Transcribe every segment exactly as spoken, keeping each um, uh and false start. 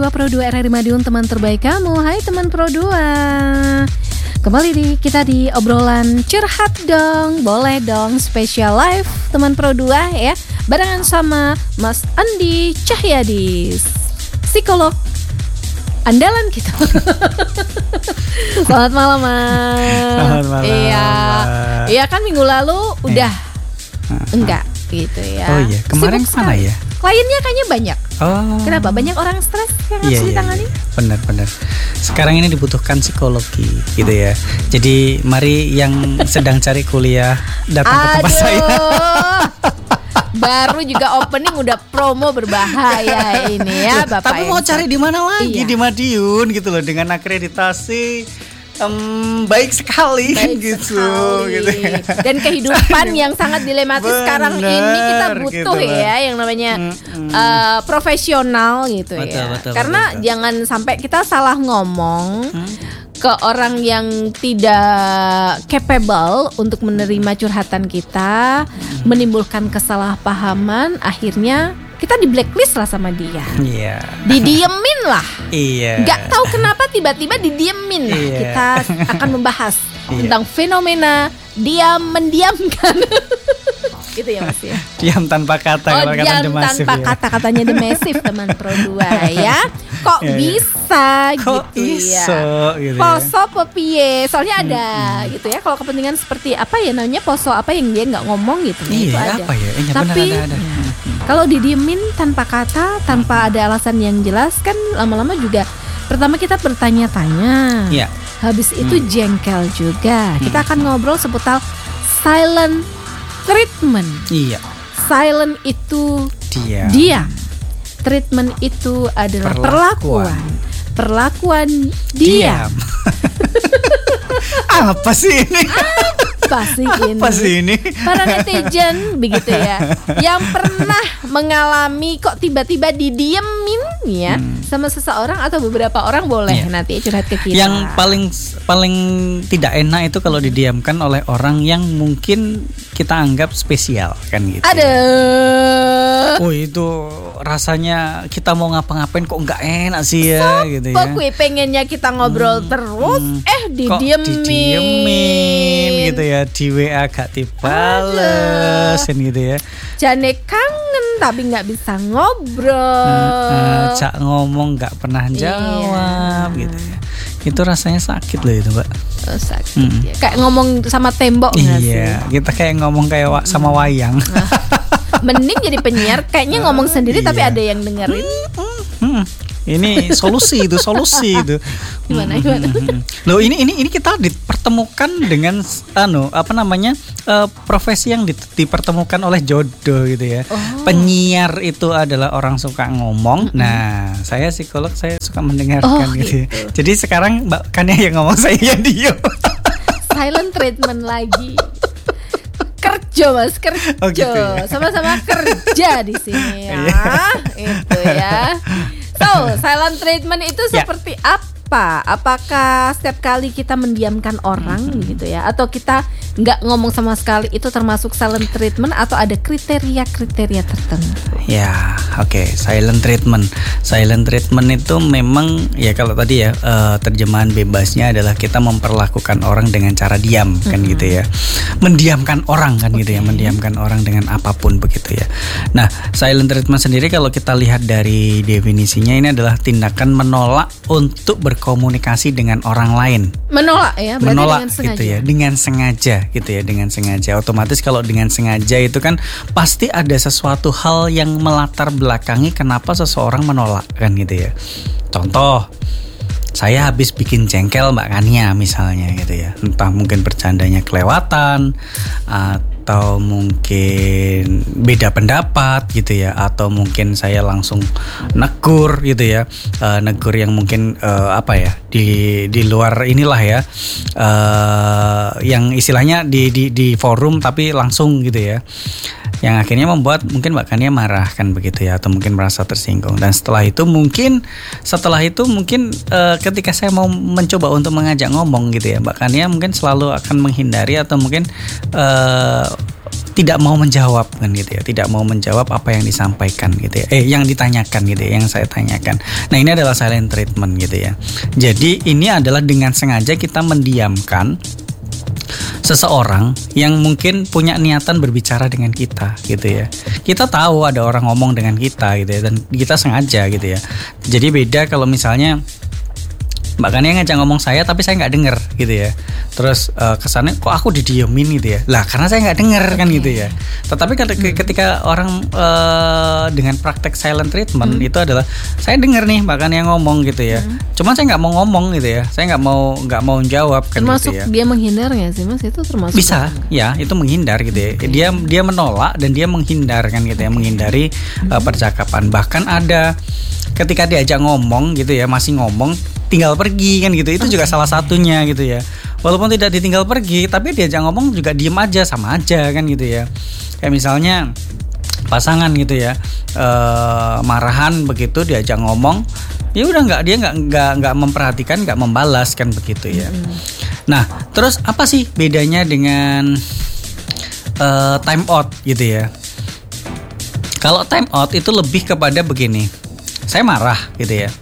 dua Pro dua R R I Madiun, teman terbaik kamu. Hai teman Pro dua. Kembali di kita di obrolan curhat dong. Boleh dong, special live teman Pro dua ya. Barengan sama Mas Andi Cahyadi, psikolog andalan kita. Selamat malam Mas. Selamat malam. Iya. Iya kan minggu lalu udah eh. enggak gitu ya. Oh iya, kemarin mana ya? Kliennya kayaknya banyak. Oh. Kenapa? Banyak orang stres yang harus Iya, iya, ditangani? iya. Benar-benar. Sekarang ini dibutuhkan psikologi gitu ya. Jadi mari yang sedang cari kuliah datang ke tempat saya. Baru juga opening udah promo berbahaya ini ya Bapak. Tapi mau cari di mana lagi? Iya. Di Madiun gitu loh, dengan akreditasi um, baik sekali Baik gitu, sekali. gitu. Dan kehidupan yang sangat dilematis Bener, sekarang ini kita butuh gitu, ya yang namanya Mm-mm. uh, profesional gitu Betul, ya. betul, Karena betul, betul. jangan sampai kita salah ngomong Hmm? ke orang yang tidak capable untuk menerima curhatan kita, Hmm. menimbulkan kesalahpahaman, akhirnya kita di blacklist lah sama dia. Iya. Didiemin lah. Iya. Gak tahu kenapa tiba-tiba didiemin. Nah, Iya. kita akan membahas Iya. tentang fenomena diam mendiamkan. Gitu ya Mas ya. Diam tanpa kata, Oh, kalau kata diam The Massive tanpa ya. kata, katanya The Massive teman Pro dua ya. Kok Iya, iya. bisa Kok gitu ya. iso gitu ya. Poso pepiye. Soalnya ada gitu ya. Kalau kepentingan seperti apa ya namanya poso apa yang dia nggak ngomong gitu. Nah, itu Iya, ada. apa ya? Iya, benar, Tapi ada, ada. ya, kalau didiemin tanpa kata, tanpa ada alasan yang jelas kan lama-lama juga pertama kita bertanya-tanya. Iya. Habis itu Hmm. jengkel juga. Kita Hmm. akan ngobrol seputar silent treatment. Iya. Silent itu Dia. diam. Treatment itu adalah Perlakuan. perlakuan. Perlakuan diam. Apa sih ini? Apa sih ini? Apa sih ini? Para netizen begitu ya, yang pernah mengalami kok tiba-tiba didiemin ya Hmm. sama seseorang atau beberapa orang boleh Iya. nanti curhat ke kita. Yang paling paling tidak enak itu kalau didiamkan oleh orang yang mungkin kita anggap spesial kan gitu. Aduh. Oh itu rasanya kita mau ngapa-ngapain kok nggak enak sih ya gitu ya. Pokoknya pengennya kita ngobrol terus, hmm. eh Kok didiemin. didiemin gitu ya, di W A gak dibalesin gitu ya. Jane kangen tapi nggak bisa ngobrol. Eh, Cak ngomong nggak pernah Iya. jawab gitu ya. Itu rasanya sakit loh itu, Mbak. Oh, sakit Mm. ya. Kayak ngomong sama tembok nggak sih? Iya, kita kayak ngomong kayak wa- sama wayang. Mending jadi penyiar kayaknya ngomong sendiri Iya. tapi ada yang dengerin. Hmm, ini solusi itu, solusi itu. Gimana, gimana? Loh ini ini ini kita dipertemukan dengan anu apa namanya eh, profesi yang di- dipertemukan oleh jodoh gitu ya. Oh. Penyiar itu adalah orang suka ngomong. Nah, saya psikolog, saya suka mendengarkan Oh, gitu. ya. gitu. Jadi sekarang Mbak Kania yang ngomong, saya yang diem. Silent treatment lagi. Kerja Mas, kerja. Oh, gitu ya. Sama-sama kerja di sini ya. Iya. Itu ya. So, silent treatment itu Ya. seperti apa? Apakah setiap kali kita mendiamkan orang gitu ya, atau kita nggak ngomong sama sekali itu termasuk silent treatment, atau ada kriteria-kriteria tertentu? Ya, oke, silent treatment. Silent treatment itu memang ya kalau tadi ya eh, terjemahan bebasnya adalah kita memperlakukan orang dengan cara diam kan gitu ya. Mendiamkan orang kan gitu ya, Oke. mendiamkan orang dengan apapun begitu ya. Nah, silent treatment sendiri kalau kita lihat dari definisinya ini adalah tindakan menolak untuk berkomunikasi dengan orang lain. Menolak ya, berarti Menolak dengan sengaja. gitu ya, dengan sengaja gitu ya, dengan sengaja. Otomatis kalau dengan sengaja itu kan pasti ada sesuatu hal yang melatar belakangi kenapa seseorang menolak kan gitu ya. Contoh, saya habis bikin jengkel Mbak Kania misalnya gitu ya. Entah mungkin bercandanya kelewatan atau mungkin beda pendapat gitu ya, atau mungkin saya langsung negur gitu ya. E, negur yang mungkin e, apa ya, di di luar inilah ya. E, yang istilahnya di di di forum tapi langsung gitu ya. Yang akhirnya membuat mungkin Mbak Kania marah kan begitu ya, atau mungkin merasa tersinggung. Dan setelah itu mungkin setelah itu mungkin e, ketika saya mau mencoba untuk mengajak ngomong gitu ya, Mbak Kania mungkin selalu akan menghindari atau mungkin e, tidak mau menjawab kan gitu ya, tidak mau menjawab apa yang disampaikan gitu ya, eh yang ditanyakan gitu ya, yang saya tanyakan. Nah ini adalah silent treatment gitu ya. Jadi ini adalah dengan sengaja kita mendiamkan seseorang yang mungkin punya niatan berbicara dengan kita gitu ya. Kita tahu ada orang ngomong dengan kita gitu ya, dan kita sengaja gitu ya. Jadi beda kalau misalnya Mbak Kania ngajak ngomong saya tapi saya nggak denger gitu ya. Terus uh, kesannya kok aku didiemin gitu ya. Lah karena saya nggak denger kan gitu ya. Tetapi ketika orang uh, dengan praktek silent treatment hmm. itu adalah saya denger nih Mbak Kania ngomong gitu ya. Hmm. Cuman saya nggak mau ngomong gitu ya. Saya nggak mau nggak mau jawab kan termasuk gitu ya. Dia menghindar nggak sih Mas? Itu termasuk bisa apa? Ya itu menghindar gitu ya. Okay. Dia dia menolak dan dia menghindar kan gitu ya. Menghindari hmm. uh, percakapan. Bahkan ada ketika diajak ngomong gitu ya, masih ngomong tinggal pergi kan gitu. Itu okay. juga salah satunya gitu ya. Walaupun tidak ditinggal pergi, tapi diajak ngomong juga diem aja, sama aja kan gitu ya. Kayak misalnya pasangan gitu ya, e, marahan begitu diajak ngomong, ya udah nggak, dia nggak nggak nggak memperhatikan, nggak membalas kan begitu ya. Mm. Nah terus apa sih bedanya dengan e, time out gitu ya? Kalau time out itu lebih kepada begini, saya marah gitu ya.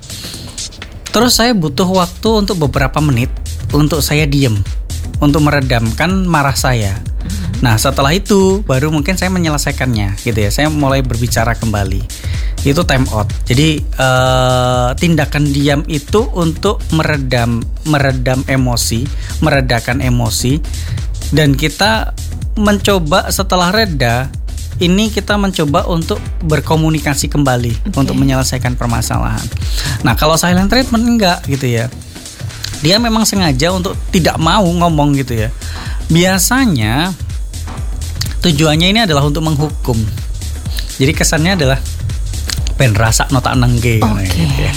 Terus saya butuh waktu untuk beberapa menit untuk saya diem, untuk meredamkan marah saya. Nah setelah itu baru mungkin saya menyelesaikannya gitu ya. Saya mulai berbicara kembali. Itu time out. Jadi uh, tindakan diam itu untuk meredam meredam emosi, meredakan emosi. Dan kita mencoba setelah reda, ini kita mencoba untuk berkomunikasi kembali, okay. untuk menyelesaikan permasalahan. Nah kalau silent treatment enggak gitu ya. Dia memang sengaja untuk tidak mau ngomong gitu ya. Biasanya tujuannya ini adalah untuk menghukum. Jadi kesannya adalah ben rasa nota nengge. Okay.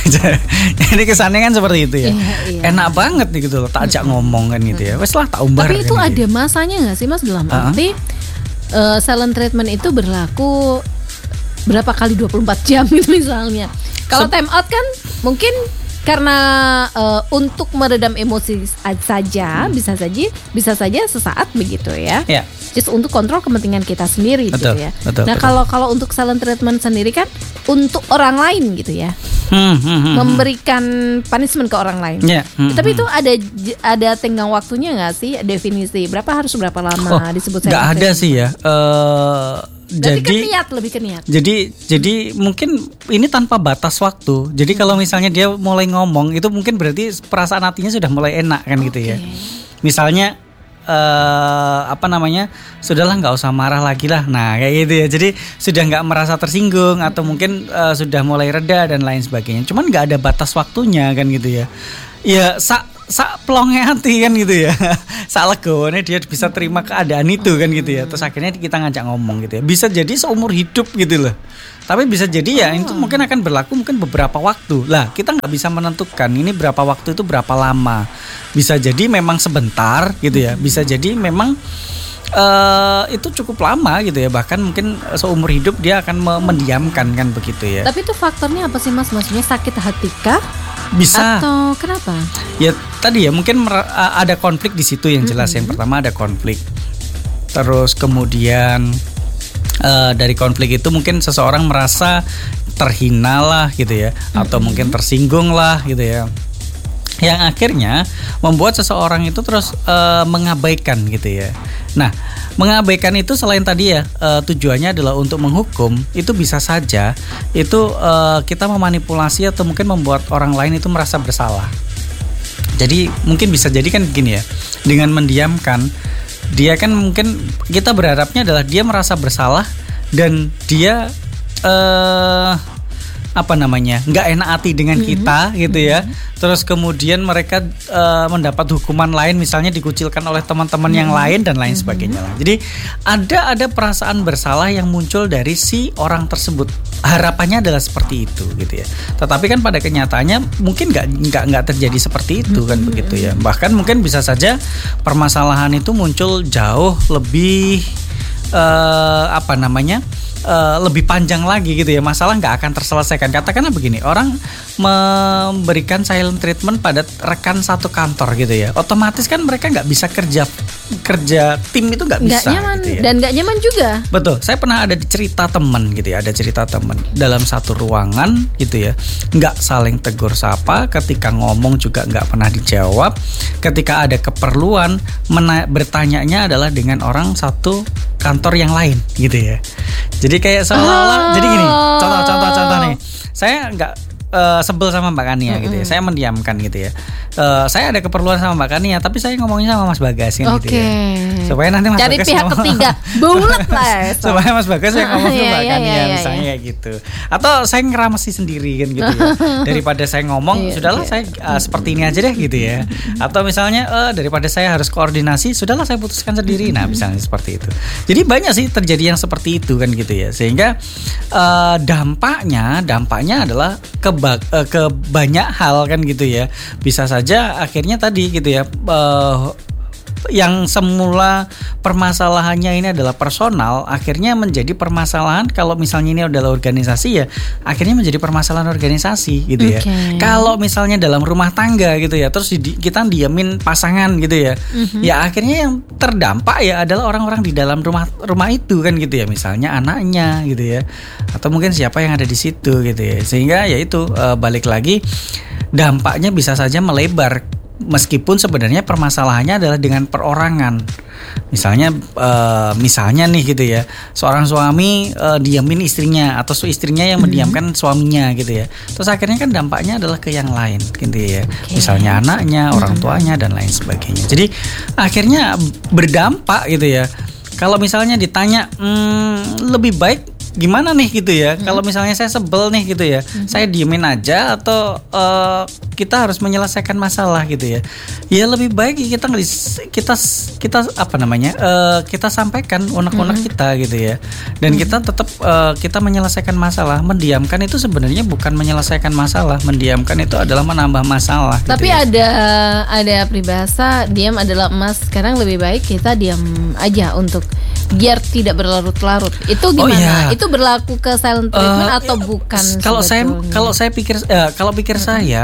Jadi kesannya kan seperti itu ya. Iya, iya. Enak banget nih gitu loh, tak ajak ngomong kan gitu ya. Wes lah tak umbar. Tapi itu kan, ada gitu. masanya nggak sih Mas dalam uh-huh. arti uh, silent treatment itu berlaku berapa kali dua puluh empat jam gitu misalnya. Kalau time out kan mungkin karena uh, untuk meredam emosi saja, hmm. bisa saja bisa saja sesaat begitu ya. Ya. Just untuk kontrol kepentingan kita sendiri betul, gitu ya. Betul, nah betul. kalau kalau untuk silent treatment sendiri kan untuk orang lain gitu ya. Hmm, hmm, hmm, memberikan punishment ke orang lain. Yeah, hmm, Tapi hmm. itu ada ada tenggang waktunya nggak sih, definisi berapa harus berapa lama oh, disebut silent treatment? Nggak ada sih ya. Uh, Jadi jadi ke niat, lebih ke niat. Jadi jadi mungkin ini tanpa batas waktu. Jadi hmm. kalau misalnya dia mulai ngomong itu mungkin berarti perasaan hatinya sudah mulai enak kan okay. gitu ya. Misalnya uh, apa namanya? Sudahlah nggak usah marah lagi lah. Nah, kayak gitu ya. Jadi sudah nggak merasa tersinggung atau mungkin uh, sudah mulai reda dan lain sebagainya. Cuman nggak ada batas waktunya kan gitu ya. Ya sak sak plongnya hati kan gitu ya. Sak legowane dia bisa terima keadaan itu kan gitu ya. Terus akhirnya kita ngajak ngomong gitu ya. Bisa jadi seumur hidup gitu loh. Tapi bisa jadi ya oh. itu mungkin akan berlaku mungkin beberapa waktu. Lah kita nggak bisa menentukan ini berapa waktu itu berapa lama. Bisa jadi memang sebentar gitu ya. Bisa jadi memang Uh, itu cukup lama gitu ya. Bahkan mungkin seumur hidup dia akan mendiamkan kan begitu ya. Tapi itu faktornya apa sih Mas? Maksudnya sakit hati kah? Bisa. Atau kenapa? Ya tadi ya mungkin mer- ada konflik di situ yang jelas. Mm-hmm. Yang pertama ada konflik. Terus kemudian uh, dari konflik itu mungkin seseorang merasa terhina lah gitu ya. Mm-hmm. Atau mungkin tersinggung lah gitu ya. Yang akhirnya membuat seseorang itu terus uh, mengabaikan gitu ya. Nah, mengabaikan itu selain tadi ya uh, tujuannya adalah untuk menghukum, itu bisa saja itu uh, kita memanipulasi atau mungkin membuat orang lain itu merasa bersalah. Jadi mungkin bisa jadi kan begini ya, dengan mendiamkan dia kan mungkin kita berharapnya adalah dia merasa bersalah dan dia uh, apa namanya nggak enak hati dengan mm-hmm. kita gitu ya. Mm-hmm. Terus kemudian mereka uh, mendapat hukuman lain, misalnya dikucilkan oleh teman-teman mm-hmm. yang lain dan lain mm-hmm. sebagainya. Jadi ada ada perasaan bersalah yang muncul dari si orang tersebut. Harapannya adalah seperti itu gitu ya. Tetapi kan pada kenyataannya mungkin nggak nggak nggak terjadi seperti itu kan mm-hmm. begitu ya. Bahkan mungkin bisa saja permasalahan itu muncul jauh lebih uh, apa namanya uh, lebih panjang lagi gitu ya, masalah nggak akan terselesaikan. Katakanlah begini, orang memberikan silent treatment pada rekan satu kantor gitu ya, otomatis kan mereka nggak bisa kerja kerja tim itu nggak bisa. Nggak nyaman gitu ya. Dan nggak nyaman juga. Betul. Saya pernah ada cerita teman gitu ya, ada cerita teman dalam satu ruangan gitu ya, nggak saling tegur sapa, ketika ngomong juga nggak pernah dijawab, ketika ada keperluan mena- bertanyanya adalah dengan orang satu kantor yang lain gitu ya. Jadi kayak seolah-olah, oh. jadi gini, contoh-contoh-contoh nih, saya nggak uh, sebel sama Mbak Kania mm-hmm. gitu ya, saya mendiamkan gitu ya. Uh, saya ada keperluan sama Mbak Kania, tapi saya ngomongnya sama Mas Bagas kan okay. gitu ya. Supaya nanti Mas Cari Bagas pihak ngomong, ketiga, bulat lah. Supaya Mas Bagas yang ngomong ke Iya, Mbak iya, Kania iya, misalnya iya. kayak gitu. Atau saya ngeramasi sendiri kan gitu ya. Daripada saya ngomong, Iya, sudahlah iya. saya uh, seperti ini aja deh gitu ya. Atau misalnya uh, daripada saya harus koordinasi, sudahlah saya putuskan sendiri. Nah, misalnya seperti itu. Jadi banyak sih terjadi yang seperti itu kan gitu ya. Sehingga uh, dampaknya dampaknya adalah ke uh, ke banyak hal kan gitu ya. Bisa saja akhirnya tadi gitu ya, uh, yang semula permasalahannya ini adalah personal, akhirnya menjadi permasalahan. Kalau misalnya ini adalah organisasi ya, akhirnya menjadi permasalahan organisasi gitu ya. Okay. Kalau misalnya dalam rumah tangga gitu ya, terus di, kita diamin pasangan gitu ya, mm-hmm. ya akhirnya yang terdampak ya adalah orang-orang di dalam rumah rumah itu kan gitu ya. Misalnya anaknya gitu ya, atau mungkin siapa yang ada di situ gitu ya. Sehingga ya itu uh, balik lagi, dampaknya bisa saja melebar. Meskipun sebenarnya permasalahannya adalah dengan perorangan. Misalnya uh, misalnya nih gitu ya, seorang suami uh, diamin istrinya, atau istrinya yang mendiamkan suaminya gitu ya. Terus akhirnya kan dampaknya adalah ke yang lain gitu ya. Okay. Misalnya anaknya, orang tuanya dan lain sebagainya. Jadi akhirnya berdampak gitu ya. Kalau misalnya ditanya hmm, lebih baik gimana nih gitu ya, hmm. kalau misalnya saya sebel nih gitu ya, hmm. saya diemin aja atau uh, kita harus menyelesaikan masalah gitu ya. Ya lebih baik kita kita kita apa namanya uh, kita sampaikan unek-unek hmm. kita gitu ya, dan hmm. kita tetap uh, kita menyelesaikan masalah. Mendiamkan itu sebenarnya bukan menyelesaikan masalah, mendiamkan itu adalah menambah masalah. Tapi gitu ya. ada ada peribahasa diam adalah emas. Sekarang lebih baik kita diam aja untuk biar tidak berlarut-larut. Itu gimana? Oh, iya. Itu berlaku ke silent treatment uh, atau bukan? Kalau saya kalau saya pikir uh, kalau pikir hmm. saya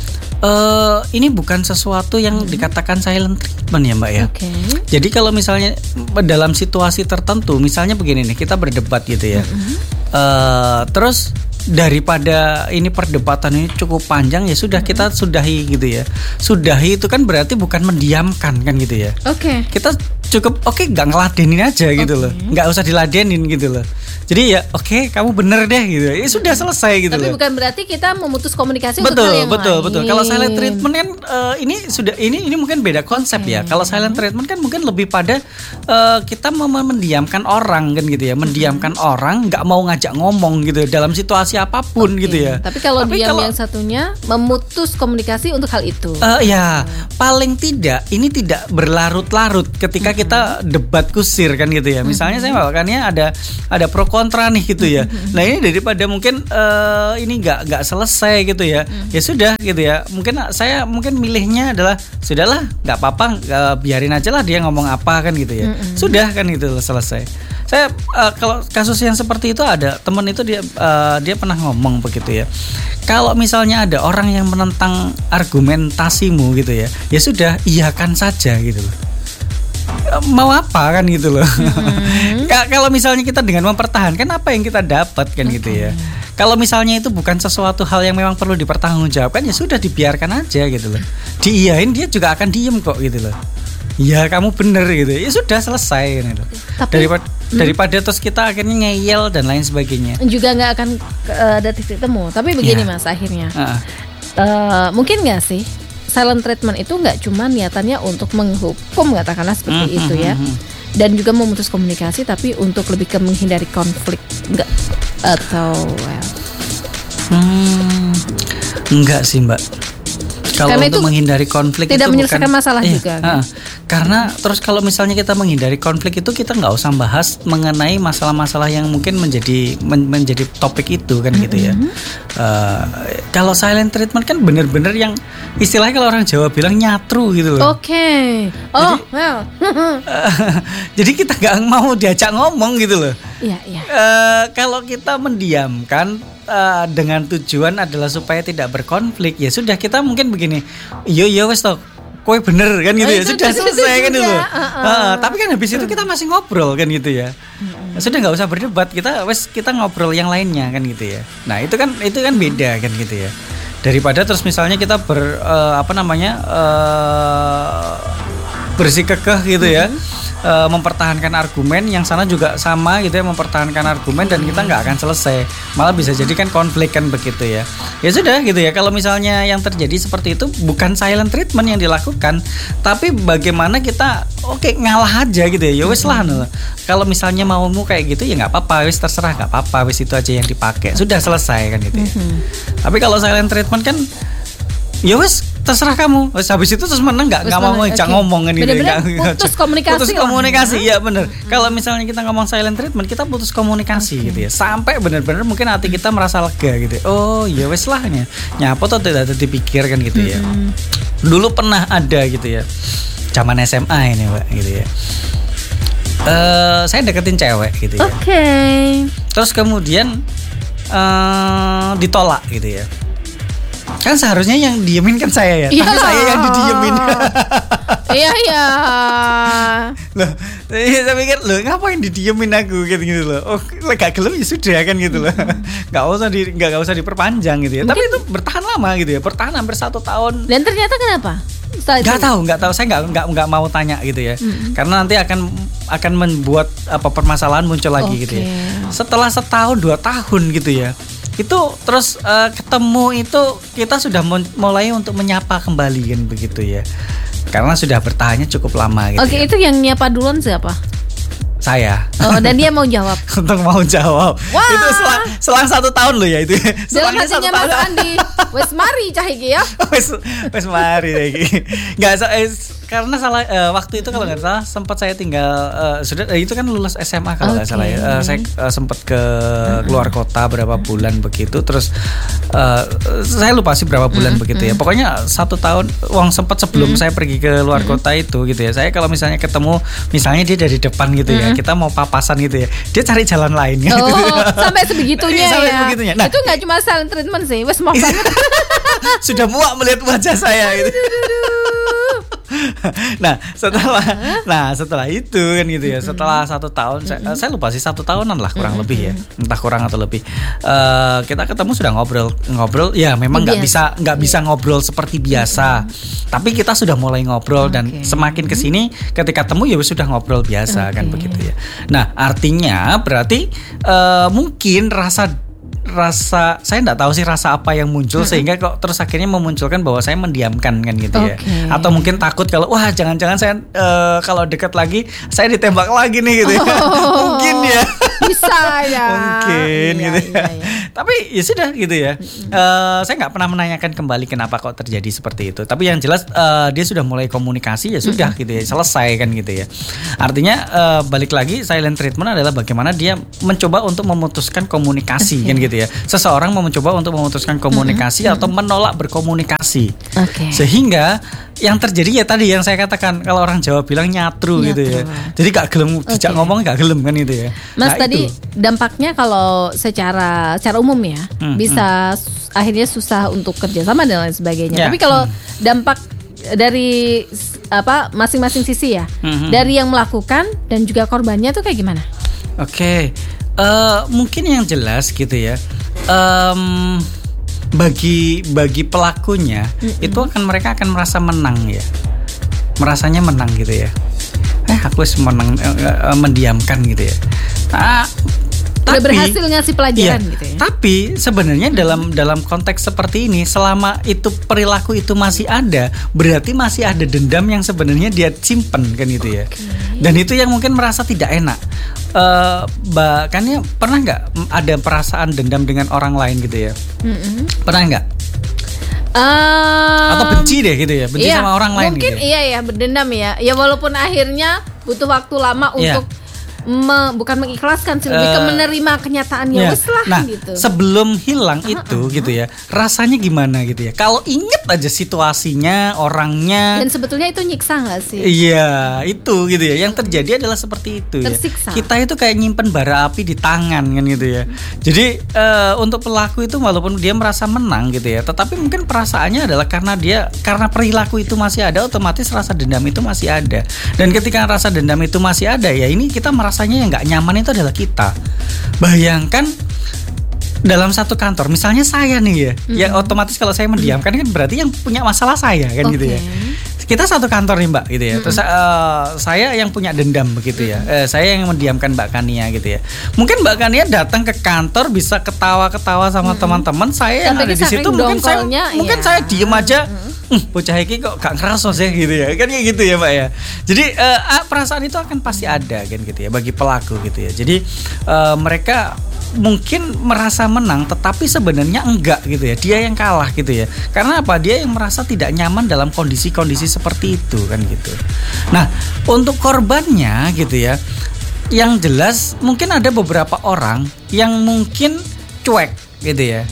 uh, ini bukan sesuatu yang hmm. dikatakan silent treatment ya Mbak ya. Okay. Jadi kalau misalnya dalam situasi tertentu, misalnya begini nih, kita berdebat gitu ya. Hmm. Uh, terus daripada ini perdebatan ini cukup panjang, ya sudah kita sudahi gitu ya. Sudahi itu kan berarti bukan mendiamkan kan gitu ya. Oke. Okay. Kita cukup oke okay, nggak ngeladenin aja gitu okay. loh, nggak usah diladenin gitu loh. Jadi ya oke okay, kamu bener deh gitu. Ya sudah selesai gitu. Tapi loh. bukan berarti kita memutus komunikasi betul, untuk hal yang betul, lain. Betul betul. Kalau silent treatment kan uh, ini sudah ini ini mungkin beda konsep okay. ya. Kalau silent treatment kan mungkin lebih pada uh, kita mem- mendiamkan orang kan gitu ya, mendiamkan hmm. orang, nggak mau ngajak ngomong gitu dalam situasi apapun okay. gitu ya. Tapi kalau Tapi diam kalau, yang satunya memutus komunikasi untuk hal itu. Uh, ya hmm. paling tidak ini tidak berlarut-larut ketika hmm. kita debat kusir kan gitu ya. Misalnya hmm. saya bawakannya ada ada pro kontra nih gitu ya. Hmm. Nah ini daripada mungkin uh, ini nggak nggak selesai gitu ya. Hmm. Ya sudah gitu ya. Mungkin saya mungkin milihnya adalah sudahlah nggak apa-apa, uh, biarin aja lah dia ngomong apa kan gitu ya. Hmm. Sudah kan gitu selesai. Saya uh, kalau kasus yang seperti itu ada teman itu dia uh, dia pernah ngomong begitu ya. Kalau misalnya ada orang yang menentang argumentasimu gitu ya, ya sudah iyakan saja gitu loh. Mau apa kan gitu loh. Hmm. Kalau misalnya kita dengan mempertahankan apa yang kita dapat kan okay. gitu ya. Kalau misalnya itu bukan sesuatu hal yang memang perlu dipertanggungjawabkan, ya sudah dibiarkan aja gitu loh. Diiyain dia juga akan diem kok gitu loh. Ya kamu bener gitu. Ya sudah selesai gitu. Tapi, daripada hmm. daripada terus kita akhirnya ngeyel dan lain sebagainya. Juga nggak akan uh, ada titik temu. Tapi begini ya. Mas akhirnya. Uh-uh. Uh, mungkin nggak sih silent treatment itu nggak cuma niatannya untuk menghukum katakanlah seperti mm-hmm. itu ya, dan juga memutus komunikasi, tapi untuk lebih ke menghindari konflik nggak atau well. hmm, enggak sih Mbak. Kalau untuk itu menghindari konflik tidak itu menyelesaikan bukan, masalah iya, juga. Uh, Karena terus kalau misalnya kita menghindari konflik itu, kita nggak usah bahas mengenai masalah-masalah yang mungkin menjadi men, menjadi topik itu kan gitu ya. Mm-hmm. Uh, kalau silent treatment kan bener-bener yang istilahnya kalau orang Jawa bilang nyatru gitu loh. Oke. Okay. Oh, jadi, well. uh, jadi kita nggak mau diajak ngomong gitu loh. Iya, iya. Uh, kalau kita mendiamkan uh, dengan tujuan adalah supaya tidak berkonflik, ya sudah, kita mungkin begini. Yo yo wes toh. Kowe bener kan gitu oh, ya, sudah selesai kan itu. Uh, uh. Uh, tapi kan habis itu kita masih ngobrol kan gitu ya. Uh, sudah nggak usah berdebat, kita wes kita ngobrol yang lainnya kan gitu ya. Nah itu kan itu kan beda kan gitu ya. Daripada terus misalnya kita ber uh, apa namanya uh, bersikukuh gitu ya. Uh, mempertahankan argumen, yang sana juga sama gitu ya, mempertahankan argumen, dan kita nggak akan selesai, malah bisa jadi kan konflik kan begitu ya. Ya sudah gitu ya, kalau misalnya yang terjadi seperti itu bukan silent treatment yang dilakukan, tapi bagaimana kita oke okay, ngalah aja gitu ya. Ya wes lah, no. Kalau misalnya maumu kayak gitu ya nggak apa-apa, wes terserah, nggak apa-apa, wes itu aja yang dipakai, sudah selesai kan gitu ya. Tapi kalau silent treatment kan ya wes terserah kamu. Habis itu terus menang nggak nggak mau ngajak okay. ngomong kan gitu ya. Putus komunikasi. Putus komunikasi ya benar. Hmm. Kalau misalnya kita ngomong silent treatment, kita putus komunikasi okay. gitu ya. Sampai benar-benar mungkin hati kita merasa lega gitu. Ya. Oh ya wes lah nya. Nyapa tuh tidak ada dipikir kan gitu ya. Hmm. Dulu pernah ada gitu ya. Zaman S M A ini Mbak gitu ya. Uh, saya deketin cewek gitu ya. Oke. Okay. Terus kemudian uh, ditolak gitu ya. Kan seharusnya yang diemin kan saya ya, Yalah. Tapi saya yang didiemin. Iya iya. Loh, saya pikir loh ngapain didiemin aku gitu gitu loh. Oh, gak gelem ya sudah kan gitu loh. Gak usah di gak, gak usah diperpanjang gitu ya. Mungkin, tapi itu bertahan lama gitu ya, bertahan hampir satu tahun. Dan ternyata kenapa? Gak tahu, gak tahu. Saya gak nggak nggak mau tanya gitu ya. Mm-hmm. Karena nanti akan akan membuat apa permasalahan muncul lagi okay. gitu ya. Setelah setahun dua tahun gitu ya. Itu terus uh, ketemu itu kita sudah mulai untuk menyapa kembali kan begitu ya, karena sudah bertahannya cukup lama gitu. Oke, ya. Itu yang nyapa duluan siapa? Saya. Oh, dan dia mau jawab. Untuk mau jawab. Wah. Itu selang, selang satu tahun loh ya itu. Dalam hatinya Mas Andi. Wes mari cah iki ya. Wes wes mari iki. Enggak eh, karena salah uh, waktu itu kalau nggak salah sempat saya tinggal uh, sudah uh, itu kan lulus S M A kalau nggak okay. salah ya. Uh, saya uh, sempat ke uh-huh. keluar kota berapa bulan begitu, terus uh, saya lupa sih berapa bulan uh-huh. begitu ya. Pokoknya satu tahun uang sempat sebelum uh-huh. saya pergi ke luar uh-huh. kota itu gitu ya. Saya kalau misalnya ketemu misalnya dia dari depan gitu ya. Uh-huh. Kita mau papasan gitu ya. Dia cari jalan lain oh, gitu. Sampai sebegitunya sampai ya. Sebegitunya. Nah, itu nggak cuma silent treatment sih, wes mau banget. Sudah muak melihat wajah saya gitu. Nah setelah nah setelah itu kan gitu ya, setelah satu tahun saya, saya lupa sih satu tahunan lah kurang lebih ya, entah kurang atau lebih uh, kita ketemu sudah ngobrol ngobrol ya memang nggak bisa nggak bisa ngobrol seperti biasa, tapi kita sudah mulai ngobrol dan okay. semakin kesini ketika temu ya sudah ngobrol biasa okay. kan begitu ya. Nah artinya berarti uh, mungkin rasa rasa saya nggak tahu sih rasa apa yang muncul sehingga kok terus akhirnya memunculkan bahwa saya mendiamkan kan gitu ya. Okay. Atau mungkin takut kalau wah jangan-jangan saya uh, kalau dekat lagi saya ditembak lagi nih gitu ya. Oh, mungkin ya. Bisa ya. Mungkin iya, gitu ya. Iya, iya. Tapi ya sudah gitu ya. Uh, saya nggak pernah menanyakan kembali kenapa kok terjadi seperti itu. Tapi yang jelas uh, dia sudah mulai komunikasi ya sudah gitu ya, selesai kan gitu ya. Artinya uh, balik lagi silent treatment adalah bagaimana dia mencoba untuk memutuskan komunikasi okay. kan gitu ya. Seseorang mau mencoba untuk memutuskan komunikasi mm-hmm. atau menolak berkomunikasi. Okay. Sehingga yang terjadi ya tadi yang saya katakan kalau orang Jawa bilang nyatru, nyatru. gitu ya. Jadi gak gelem dijak okay. ngomong gak gelem kan gitu ya. Mas nah, tadi itu. dampaknya kalau secara secara umum ya hmm, bisa hmm. akhirnya susah untuk kerjasama dan lain sebagainya. Ya. Tapi kalau hmm. dampak dari apa masing-masing sisi ya, hmm. dari yang melakukan dan juga korbannya tuh kayak gimana? Oke, okay. uh, mungkin yang jelas gitu ya. Um, bagi bagi pelakunya mm-hmm. itu akan mereka akan merasa menang ya, merasanya menang gitu ya. Eh aku harus menang uh, uh, mendiamkan gitu ya. Nah, udah tapi, berhasil ngasih pelajaran iya, gitu ya. Tapi sebenarnya hmm. dalam dalam konteks seperti ini, selama itu perilaku itu masih ada, berarti masih ada dendam yang sebenarnya dia simpen kan gitu ya. Okay. Dan itu yang mungkin merasa tidak enak. Uh, bahkan ya pernah nggak ada perasaan dendam dengan orang lain gitu ya? Mm-hmm. Pernah nggak? Um, Atau benci deh gitu ya, benci iya, sama orang lain mungkin gitu ya. iya ya, berdendam ya. Ya walaupun akhirnya butuh waktu lama Iya. untuk me, bukan mengikhlaskan sih, lebih ke Eh, menerima kenyataannya. Ya. Wes lah Nah, gitu. sebelum hilang itu gitu ya, rasanya gimana gitu ya? Kalau inget aja situasinya, orangnya, Dan sebetulnya itu nyiksa nggak sih? iya itu gitu ya. Yang terjadi adalah seperti itu ya. Tersiksa. Kita itu kayak nyimpen bara api di tangan kan gitu ya. Jadi eh, untuk pelaku itu walaupun dia merasa menang gitu ya, tetapi mungkin perasaannya adalah karena dia karena perilaku itu masih ada, otomatis rasa dendam itu masih ada. Dan ketika rasa dendam itu masih ada ya, ini kita merasanya yang nggak nyaman itu adalah kita. Bayangkan dalam satu kantor, misalnya saya nih ya, mm-hmm. ya otomatis kalau saya mendiamkan kan berarti yang punya masalah saya kan okay. gitu ya. Kita satu kantor nih Mbak gitu ya. Mm-hmm. Terus uh, saya yang punya dendam begitu ya. Uh, saya yang mendiamkan Mbak Kania gitu ya. Mungkin Mbak Kania datang ke kantor bisa ketawa-ketawa sama mm-hmm. teman-teman. Saya yang tapi ada di situ mungkin saya iya. mungkin saya diem aja. Mm-hmm. Uh, bocah iki kok gak ngerasa sih gitu ya. Kan kayak gitu ya Mbak ya. Jadi uh, perasaan itu akan pasti ada kan gitu ya bagi pelaku gitu ya. Jadi uh, mereka mungkin merasa menang tetapi sebenarnya enggak gitu ya, dia yang kalah gitu ya. Karena apa? Dia yang merasa tidak nyaman dalam kondisi-kondisi seperti itu kan gitu. Nah untuk korbannya gitu ya, yang jelas mungkin ada beberapa orang yang mungkin cuek gitu ya.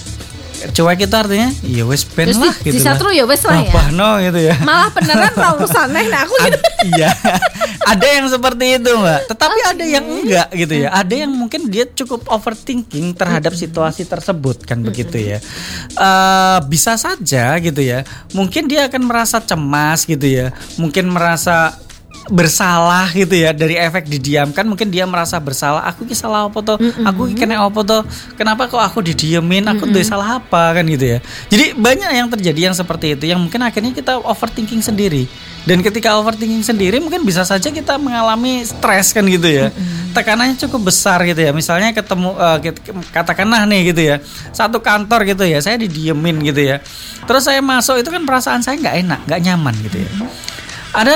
Cuek itu artinya ya wes ben lah gitu di satru ya wes lah ya. Apa no gitu ya. Malah beneran tahu sana nah aku gitu. Ad, iya. Ada yang seperti itu Mbak. Tetapi okay. ada yang enggak gitu ya. Ada yang mungkin dia cukup overthinking terhadap situasi tersebut kan begitu ya. Uh, bisa saja gitu ya. Mungkin dia akan merasa cemas gitu ya. Mungkin merasa bersalah gitu ya dari efek didiamkan. Mungkin dia merasa bersalah, aku ki salah apa toh, mm-hmm. aku ki kena apa toh, kenapa kok aku didiemin, aku mm-hmm. tuh salah apa kan gitu ya. Jadi banyak yang terjadi yang seperti itu, yang mungkin akhirnya kita overthinking sendiri. Dan ketika overthinking sendiri mungkin bisa saja kita mengalami stres kan gitu ya. Mm-hmm. Tekanannya cukup besar gitu ya. Misalnya ketemu uh, katakanlah nih gitu ya, satu kantor gitu ya, saya didiemin gitu ya. Terus saya masuk itu kan perasaan saya nggak enak, nggak nyaman gitu ya. Ada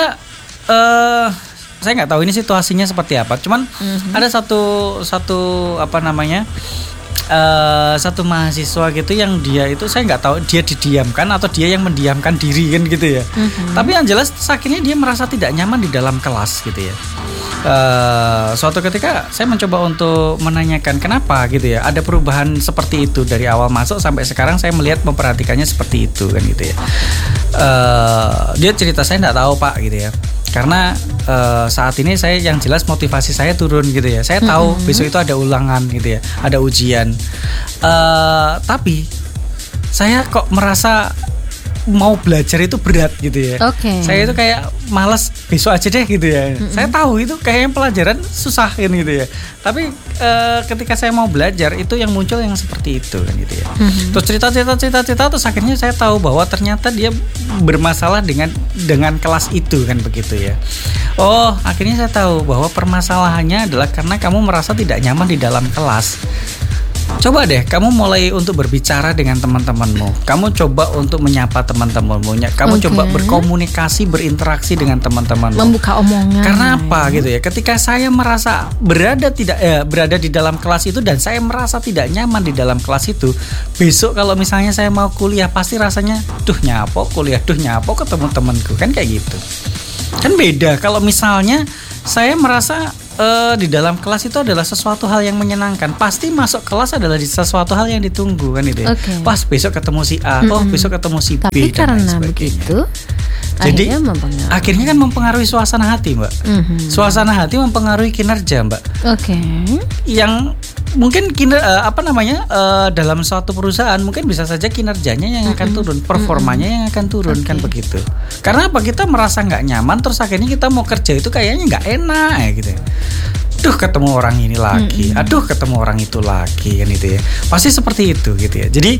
Uh, saya nggak tahu ini situasinya seperti apa. Cuman mm-hmm. ada satu satu apa namanya uh, satu mahasiswa gitu yang dia itu saya nggak tahu dia didiamkan atau dia yang mendiamkan diri kan gitu ya. Mm-hmm. Tapi yang jelas akhirnya dia merasa tidak nyaman di dalam kelas gitu ya. Uh, suatu ketika saya mencoba untuk menanyakan kenapa gitu ya. Ada perubahan seperti itu dari awal masuk sampai sekarang saya melihat memperhatikannya seperti itu kan gitu ya. Uh, dia cerita saya nggak tahu Pak gitu ya. Karena uh, saat ini saya yang jelas motivasi saya turun gitu ya. Saya tahu mm-hmm. besok itu ada ulangan gitu ya, ada ujian. Uh, tapi saya kok merasa mau belajar itu berat gitu ya. Okay. Saya itu kayak malas besok aja deh gitu ya. Mm-hmm. Saya tahu itu kayaknya pelajaran susah kan gitu ya. Tapi e, ketika saya mau belajar itu yang muncul yang seperti itu kan gitu ya. Mm-hmm. Terus cerita-cerita-cerita-cerita terus akhirnya saya tahu bahwa ternyata dia bermasalah dengan dengan kelas itu kan begitu ya. Oh, akhirnya saya tahu bahwa permasalahannya adalah karena kamu merasa tidak nyaman di dalam kelas. Coba deh kamu mulai untuk berbicara dengan teman-temanmu. Kamu coba untuk menyapa teman-temanmu. Kamu okay. coba berkomunikasi, berinteraksi dengan teman-temanmu. Membuka omongan. Karena apa gitu ya? Ketika saya merasa berada tidak eh, berada di dalam kelas itu dan saya merasa tidak nyaman di dalam kelas itu, besok kalau misalnya saya mau kuliah pasti rasanya duh nyapo kuliah, duh nyapo ketemu temanku kan kayak gitu. Kan beda kalau misalnya saya merasa uh, di dalam kelas itu adalah sesuatu hal yang menyenangkan. Pasti masuk kelas adalah sesuatu hal yang ditunggu kan itu ya. Okay. Pas besok ketemu si A, mm-hmm. oh besok ketemu si B. Tapi dan karena begitu, jadi akhirnya, akhirnya kan mempengaruhi suasana hati Mbak. Mm-hmm. Suasana hati mempengaruhi kinerja Mbak. Oke. Okay. Yang mungkin kiner uh, apa namanya uh, dalam suatu perusahaan mungkin bisa saja kinerjanya yang akan mm-hmm. turun, performanya mm-hmm. yang akan turun okay. kan begitu. Karena apa? Kita merasa nggak nyaman, terus akhirnya kita mau kerja itu kayaknya nggak enak ya gitu. Aduh ketemu orang ini lagi, mm-hmm. aduh ketemu orang itu lagi kan itu ya. Pasti seperti itu gitu ya. Jadi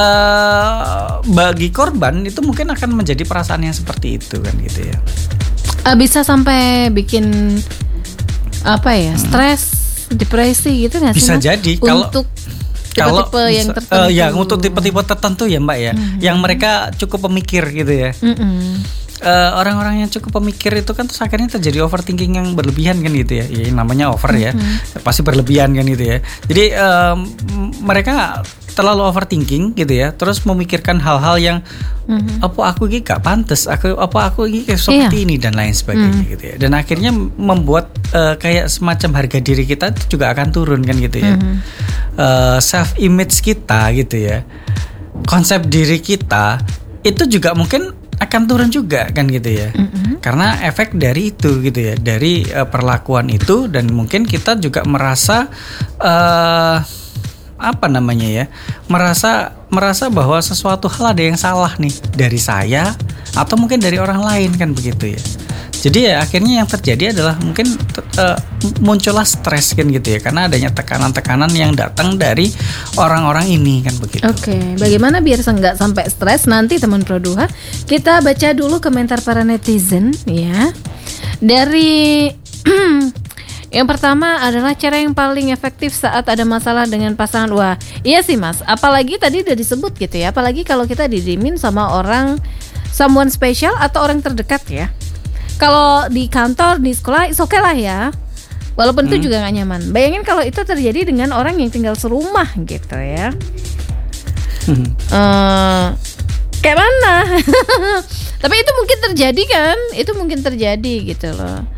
uh, bagi korban itu mungkin akan menjadi perasaan yang seperti itu kan gitu ya. Uh, bisa sampai bikin apa ya? Hmm. Stres, depresi gitu nggak sih? Bisa Mas? jadi kalau untuk kalau tipe-tipe yang tertentu. Uh, ya untuk tipe-tipe tertentu ya Mbak ya, mm-hmm. yang mereka cukup pemikir gitu ya. Mm-hmm. uh, orang-orang yang cukup pemikir itu kan terus akhirnya terjadi overthinking yang berlebihan kan gitu ya. Ya namanya over ya. Mm-hmm. Pasti berlebihan kan gitu ya. Jadi um, mereka terlalu overthinking gitu ya, terus memikirkan hal-hal yang mm-hmm. apa aku ini gak pantas, aku apa aku ini kayak seperti iya. ini dan lain sebagainya mm. gitu ya. Dan akhirnya membuat uh, kayak semacam harga diri kita itu juga akan turun kan gitu ya. Mm-hmm. Uh, self image kita gitu ya, konsep diri kita itu juga mungkin akan turun juga kan gitu ya. Mm-hmm. Karena efek dari itu gitu ya, dari uh, perlakuan itu, dan mungkin kita juga merasa uh, apa namanya ya, merasa merasa bahwa sesuatu hal ada yang salah nih dari saya atau mungkin dari orang lain kan begitu ya. Jadi ya akhirnya yang terjadi adalah mungkin uh, muncullah stres kan gitu ya, karena adanya tekanan-tekanan yang datang dari orang-orang ini kan begitu. Oke, okay. Bagaimana biar nggak sampai stres? Nanti teman Pro dua kita baca dulu komentar para netizen ya. Dari yang pertama adalah cara yang paling efektif saat ada masalah dengan pasangan. Wah, iya sih Mas. Apalagi tadi udah disebut gitu ya. Apalagi kalau kita didiemin sama orang, someone special atau orang terdekat ya. Kalau di kantor, di sekolah, it's okay lah ya. Walaupun hmm. itu juga gak nyaman. Bayangin kalau itu terjadi dengan orang yang tinggal serumah gitu ya. Hmm. Uh, kayak mana? Tapi itu mungkin terjadi kan? Itu mungkin terjadi gitu loh.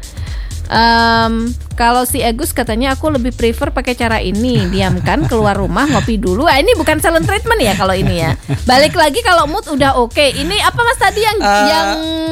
Um, kalau si Agus katanya aku lebih prefer pakai cara ini, diamkan, keluar rumah, ngopi dulu. Ah, ini bukan silent treatment ya kalau ini ya. Balik lagi kalau mood udah oke. Okay. Ini apa Mas tadi yang uh, yang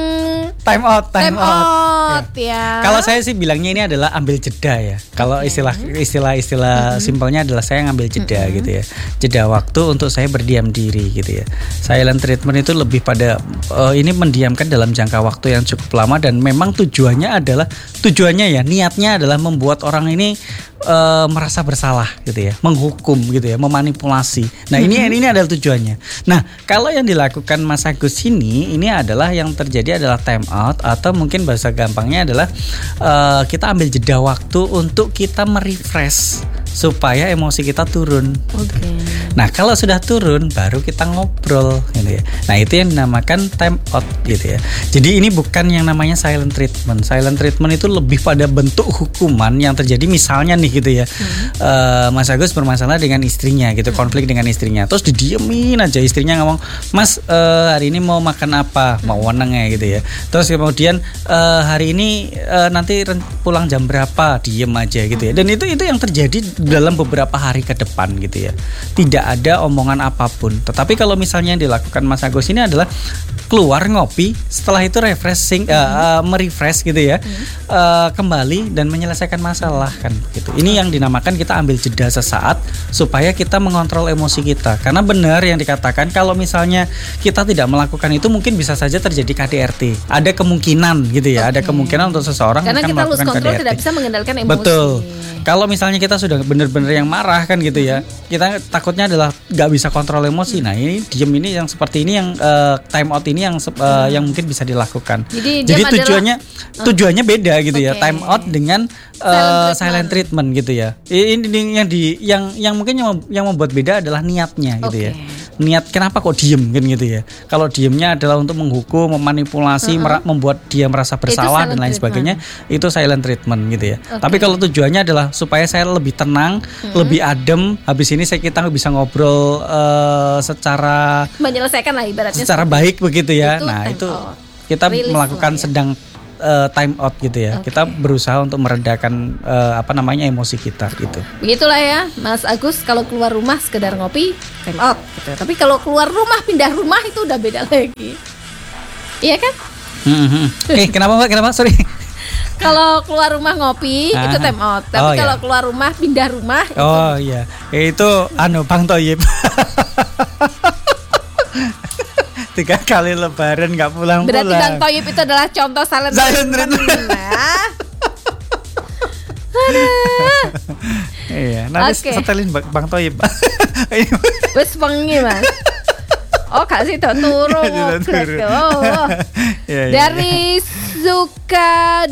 time out, time, time out, out ya. ya. Kalau saya sih bilangnya ini adalah ambil jeda ya. Kalau okay. istilah istilah istilah mm-hmm. simpelnya adalah saya ngambil jeda mm-hmm. gitu ya. Jeda waktu untuk saya berdiam diri gitu ya. Silent treatment itu lebih pada uh, ini mendiamkan dalam jangka waktu yang cukup lama, dan memang tujuannya adalah tujuan ya, niatnya adalah membuat orang ini uh, merasa bersalah gitu ya, menghukum gitu ya, memanipulasi. Nah, mm-hmm. ini ini adalah tujuannya. Nah, kalau yang dilakukan Mas Agus ini ini adalah yang terjadi adalah time out, atau mungkin bahasa gampangnya adalah uh, kita ambil jeda waktu untuk kita merefresh supaya emosi kita turun. Oke. Okay. Nah, kalau sudah turun baru kita ngobrol gitu ya. Nah, itu yang dinamakan time out gitu ya. Jadi ini bukan yang namanya silent treatment. Silent treatment itu lebih pada bentuk hukuman yang terjadi misalnya nih gitu ya. Hmm. Uh, Mas Agus bermasalah dengan istrinya gitu, hmm. konflik dengan istrinya. Terus didiemin aja, istrinya ngomong, "Mas, uh, hari ini mau makan apa?" Mau weneng ya gitu ya. Terus kemudian uh, hari ini uh, nanti pulang jam berapa? Diem aja gitu ya. Dan itu itu yang terjadi dalam beberapa hari ke depan gitu ya. Tidak ada omongan apapun. Tetapi kalau misalnya yang dilakukan Mas Agus ini adalah keluar ngopi, setelah itu refreshing, uh, uh, merefresh gitu ya, hmm. uh, kembali dan menyelesaikan masalah kan gitu. Ini yang dinamakan kita ambil jeda sesaat supaya kita mengontrol emosi kita. Karena benar yang dikatakan, kalau misalnya kita tidak melakukan itu mungkin bisa saja terjadi K D R T. Ada kemungkinan gitu ya, okay. ada kemungkinan untuk seseorang karena akan kita melakukan lose control, K D R T. Tidak bisa mengendalikan emosi. Betul. Kalau misalnya kita sudah benar-benar yang marah kan gitu ya, kita takutnya adalah nggak bisa kontrol emosi. Nah, ini diem ini yang seperti ini yang uh, time out ini yang uh, hmm. yang mungkin bisa dilakukan. Jadi, Jadi tujuannya adalah, tujuannya beda gitu okay. ya. Time out dengan uh, silent, treatment. silent treatment gitu ya. Ini yang di yang yang mungkin yang, yang membuat beda adalah niatnya gitu okay. ya. Niat kenapa kok diem kan gitu ya. Kalau diemnya adalah untuk menghukum, memanipulasi, uh-huh. mer- membuat dia merasa bersalah dan lain treatment. sebagainya, itu silent treatment gitu ya. Okay. Tapi kalau tujuannya adalah supaya saya lebih tenang, uh-huh. lebih adem, habis ini saya kita bisa ngobrol uh, secara menyelesaikan lah ibaratnya. Secara baik begitu ya. Itu nah, itu out. kita Release melakukan ya. sedang Uh, time out gitu ya. Okay. Kita berusaha untuk meredakan uh, apa namanya emosi kita gitu. Begitulah ya Mas Agus, kalau keluar rumah sekedar ngopi time out gitu. Tapi kalau keluar rumah pindah rumah itu udah beda lagi. Iya kan? Mm-hmm. Eh kenapa Mbak? Kenapa? Sorry. Kalau keluar rumah ngopi ah. itu time out. Tapi oh, kalau iya. keluar rumah pindah rumah itu Oh iya. Itu anu Bang Toyib. Tiga kali lebaran nggak pulang-pulang. Berarti Bang Toyib itu adalah contoh silent treatment. Iya, nanti okay. setelin Bang Toyib. Wes pengi Mas. Oh kasih tuh turun ngobrol. Oh, oh. ya, ya, Dari ya. Suka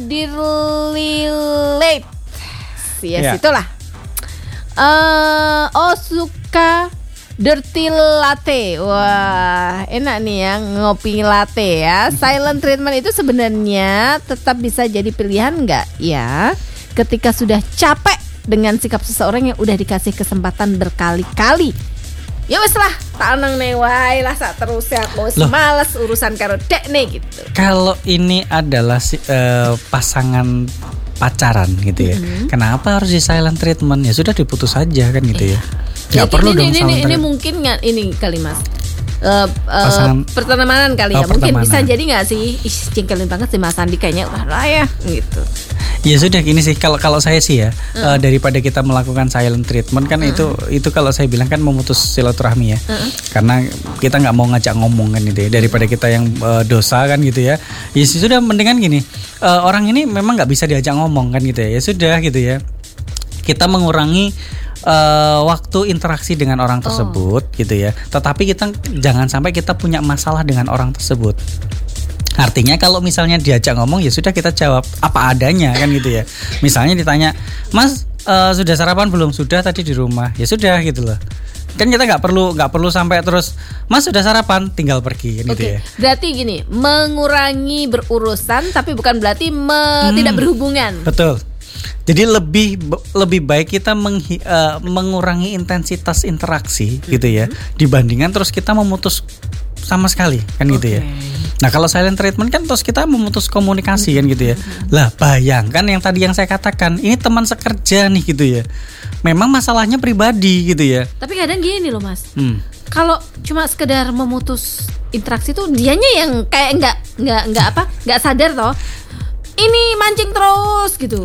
Direlate. Yes, ya. itulah. Uh, oh suka Dirty latte. Wah, enak nih ya ngopi latte ya. Silent treatment itu sebenarnya tetap bisa jadi pilihan nggak ya? Ketika sudah capek dengan sikap seseorang yang udah dikasih kesempatan berkali-kali. Ya wes lah, tak nang nih wae lah sak terus ya. Aku males urusan karo dek nih gitu. Kalau ini adalah si, uh, pasangan pacaran gitu ya. Mm-hmm. Kenapa harus di silent treatment? Ya sudah diputus saja kan gitu ya. Ya, perlu ini, dong ini, ini, ini mungkin nggak ini kali Mas uh, uh, pertemanan kali oh, ya mungkin pertemanan. Bisa jadi nggak sih ih jengkelin banget sih Mas Andi kayaknya wah lah ya gitu. Ya sudah gini sih kalau kalau saya sih ya mm. uh, daripada kita melakukan silent treatment kan mm. itu itu kalau saya bilang kan memutus silaturahmi ya mm. karena kita nggak mau ngajak ngomong kan gitu ya daripada kita yang uh, dosa kan gitu ya ya sudah mendingan gini uh, orang ini memang nggak bisa diajak ngomong kan gitu ya ya sudah gitu ya kita mengurangi Uh, waktu interaksi dengan orang tersebut oh. gitu ya. Tetapi kita jangan sampai kita punya masalah dengan orang tersebut. Artinya kalau misalnya diajak ngomong ya sudah kita jawab apa adanya kan gitu ya. Misalnya ditanya, Mas uh, sudah sarapan belum? Sudah tadi di rumah. Ya sudah gitu loh. Kan kita nggak perlu nggak perlu sampai terus Mas sudah sarapan tinggal pergi kan gitu ya. Berarti gini mengurangi berurusan tapi bukan berarti me- hmm. tidak berhubungan. Betul. Jadi lebih lebih baik kita menghi, uh, mengurangi intensitas interaksi mm-hmm. gitu ya dibandingkan terus kita memutus sama sekali kan okay. gitu ya. Nah kalau silent treatment kan terus kita memutus komunikasi mm-hmm. kan gitu ya. Lah bayangkan yang tadi yang saya katakan ini teman sekerja nih gitu ya. Memang masalahnya pribadi gitu ya. Tapi kadang gini loh Mas. Hmm. Kalau cuma sekedar memutus interaksi tuh dianya yang kayak nggak nggak nggak apa nggak sadar toh. Ini mancing terus gitu.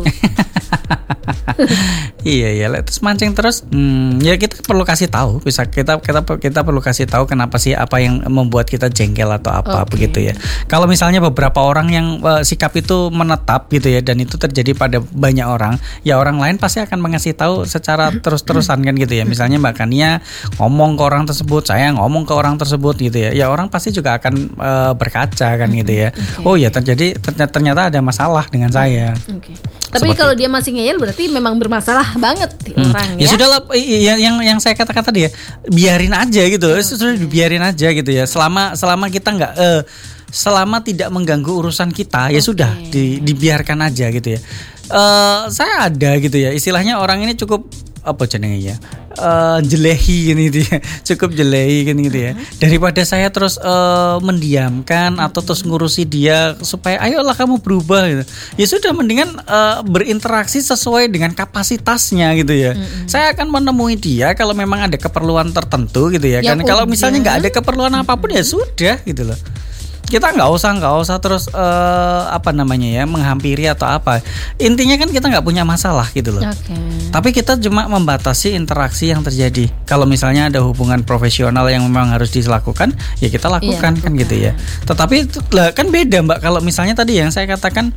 Iya iya, terus mancing terus. Hmm, ya kita perlu kasih tahu, bisa kita kita kita perlu kasih tahu kenapa sih apa yang membuat kita jengkel atau apa okay. begitu ya. Kalau misalnya beberapa orang yang uh, sikap itu menetap gitu ya dan itu terjadi pada banyak orang, ya orang lain pasti akan mengasih tahu secara terus-terusan kan gitu ya. Misalnya Mbak Kania ngomong ke orang tersebut, saya ngomong ke orang tersebut gitu ya. Ya orang pasti juga akan uh, berkaca kan gitu ya. Okay. Oh ya terjadi ternyata, ternyata ada masalah dengan saya. Okay. Tapi seperti kalau dia masih ngeyel berarti memang bermasalah banget hmm. orang ya. Ya sudah lah yang yang yang saya kata-kata dia biarin aja gitu. Okay. Sudah dibiarin aja gitu ya. Selama selama kita nggak uh, selama tidak mengganggu urusan kita ya okay. sudah di, dibiarkan aja gitu ya. Uh, saya ada gitu ya. Istilahnya orang ini cukup apa jenenge ya? Uh, jelehi gitu ya. Cukup jelehi gitu ya. Daripada saya terus uh, mendiamkan atau terus ngurusi dia supaya ayolah kamu berubah gitu. Ya sudah mendingan uh, berinteraksi sesuai dengan kapasitasnya gitu ya. Mm-hmm. Saya akan menemui dia kalau memang ada keperluan tertentu gitu ya. Kan kalau misalnya nggak ada keperluan apapun ya sudah gitu loh. Kita nggak usah nggak usah terus uh, apa namanya ya menghampiri atau apa. Intinya kan kita nggak punya masalah gitu loh. Okay. Tapi kita cuma membatasi interaksi yang terjadi. Kalau misalnya ada hubungan profesional yang memang harus dilakukan, ya kita lakukan iya, kan gitu ya. Tetapi lah kan beda Mbak. Kalau misalnya tadi yang saya katakan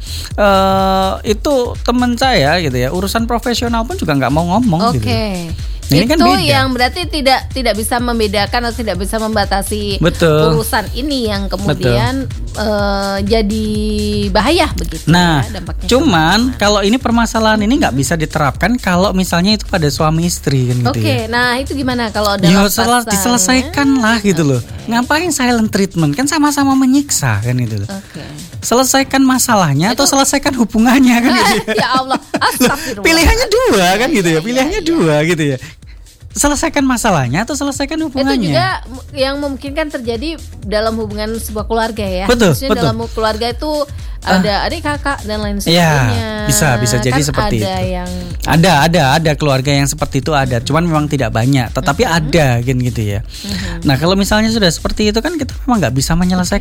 uh, itu teman saya gitu ya, urusan profesional pun juga nggak mau ngomong. Oke. Okay. Gitu. Nah, itu kan yang berarti tidak tidak bisa membedakan atau tidak bisa membatasi Betul. urusan ini yang kemudian uh, jadi bahaya begitu. Nah, ya, cuman kalau ini permasalahan ini nggak bisa diterapkan kalau misalnya itu pada suami istri kan gitu. Oke, okay, ya. Nah itu gimana kalau ada ya, setelah diselesaikan lah gitu okay. loh. Ngapain silent treatment kan sama-sama menyiksa kan gitu loh. Okay. Selesaikan masalahnya itu, atau selesaikan hubungannya kan gitu. Ya Allah, astagfirullah. Pilihannya dua kan gitu ya. Pilihannya ya, dua ya. gitu ya. Selesaikan masalahnya atau selesaikan hubungannya. Itu juga yang memungkinkan terjadi dalam hubungan sebuah keluarga ya. Betul, Maksudnya betul. dalam keluarga itu ada adik kakak dan lain sebagainya. Ya, bisa bisa jadi kan seperti ada itu. Yang ada ada ada keluarga yang seperti itu ada. Cuman memang tidak banyak, tetapi uh-huh. ada kan gitu ya. Uh-huh. Nah, kalau misalnya sudah seperti itu kan kita memang nggak bisa menyelesaikan